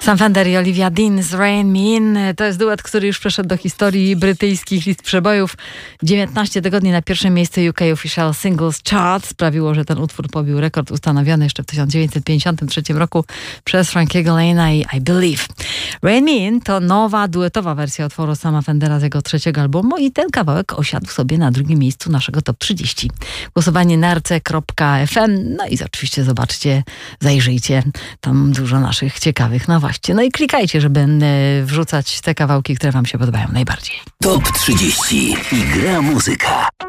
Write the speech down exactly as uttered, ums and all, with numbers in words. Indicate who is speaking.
Speaker 1: Sam Fender i Olivia Dean z Rain Me In. To jest duet, który już przeszedł do historii brytyjskich list przebojów. dziewiętnaście tygodni na pierwszym miejscu U K Official Singles Chart sprawiło, że ten utwór pobił rekord ustanowiony jeszcze w tysiąc dziewięćset pięćdziesiątym trzecim roku przez Frankiego Lane'a i I Believe. Rain Me In to nowa, duetowa wersja utworu Sama Fendera z jego trzeciego albumu i ten kawałek osiadł sobie na drugim miejscu naszego top trzydzieści. Głosowanie na r c kropka f m. No i oczywiście zobaczcie, zajrzyjcie. Tam dużo naszych ciekawych nowości. No i klikajcie, żeby y, wrzucać te kawałki, które wam się podobają najbardziej.
Speaker 2: top trzydzieści i gra muzyka.